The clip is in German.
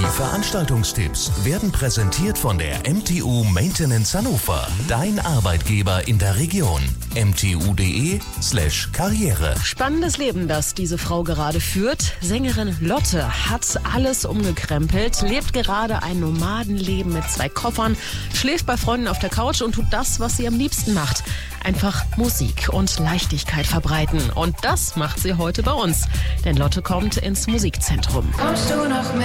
Veranstaltungstipps werden präsentiert von der MTU Maintenance Hannover. Dein Arbeitgeber in der Region. mtu.de/Karriere. Spannendes Leben, das diese Frau gerade führt. Sängerin Lotte hat alles umgekrempelt, lebt gerade ein Nomadenleben mit 2 Koffern, schläft bei Freunden auf der Couch und tut das, was sie am liebsten macht. Einfach Musik und Leichtigkeit verbreiten. Und das macht sie heute bei uns. Denn Lotte kommt ins Musikzentrum. Kommst du noch mit?